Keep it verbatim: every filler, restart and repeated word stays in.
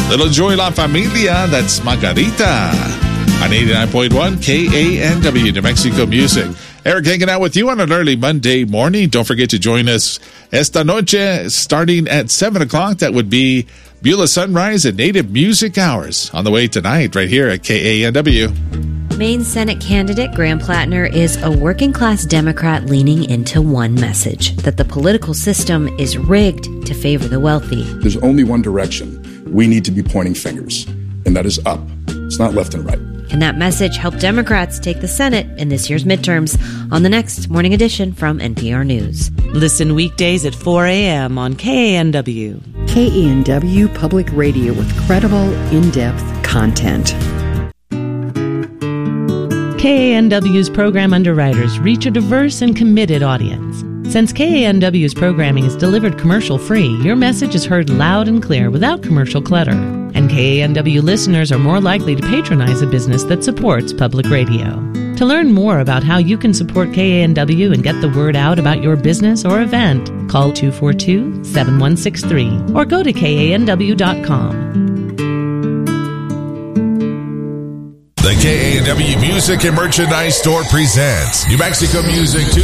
Little Joy La Familia, that's Margarita. On eighty-nine point one K A N W, New Mexico Music. Eric hanging out with you on an early Monday morning. Don't forget to join us esta noche starting at seven o'clock. That would be Beulah Sunrise and Native Music Hours on the way tonight right here at K A N W. Maine Senate candidate Graham Plattner is a working-class Democrat leaning into one message, that the political system is rigged to favor the wealthy. There's only one direction. We need to be pointing fingers, and that is up. It's not left and right. Can that message help Democrats take the Senate in this year's midterms? On the next Morning Edition from N P R News. Listen weekdays at four a.m. on K A N W. K A N W Public Radio with credible, in-depth content. K A N W's program underwriters reach a diverse and committed audience. Since K A N W's programming is delivered commercial-free, your message is heard loud and clear without commercial clutter. And K A N W listeners are more likely to patronize a business that supports public radio. To learn more about how you can support K A N W and get the word out about your business or event, call two four two, seven one six three or go to K A N W dot com. The K A N W Music and Merchandise Store presents New Mexico Music